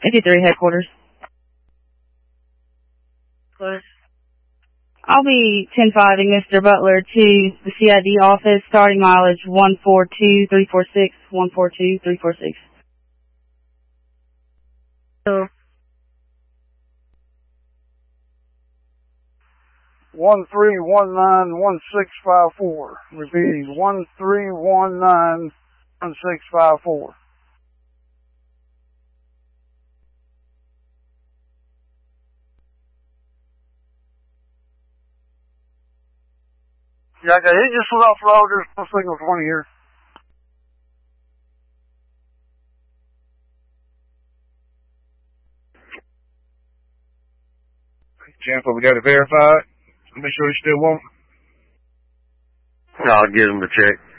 53 headquarters. Close. I'll be 10-5ing Mr. Butler to the CID office, starting mileage 142346, 142346. So, 13191654. Repeating, 13191654. Yeah, okay, he just was off the road. There's no signal 20 here. Jennifer, we got it verified. Make sure you still want. I'll give him a check.